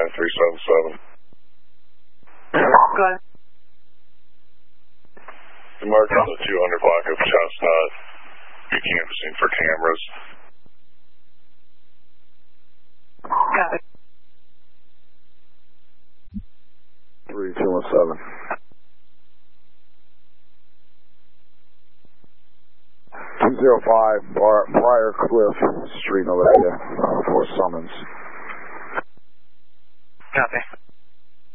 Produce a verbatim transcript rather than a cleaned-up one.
nine three seven seven. Go ahead. The mark on the two hundred block of Chestnut. Be canvassing for cameras. Got it. three two one seven. two zero five Briar Cliff Street, Olympia, uh, for summons. Copy.